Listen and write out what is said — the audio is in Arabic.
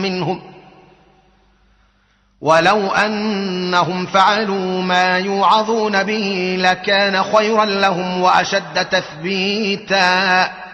منهم ولو أنهم فعلوا ما يوعظون به لكان خيرا لهم وأشد تثبيتا